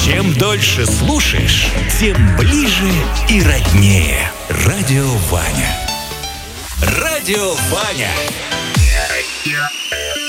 Чем дольше слушаешь, тем ближе и роднее. Радио Ваня. Радио Ваня.